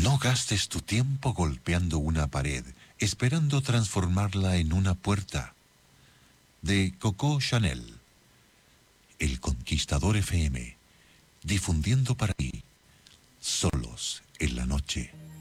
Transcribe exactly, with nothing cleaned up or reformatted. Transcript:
No gastes tu tiempo golpeando una pared, esperando transformarla en una puerta. De Coco Chanel. El Conquistador F M, difundiendo para ti, solos en la noche.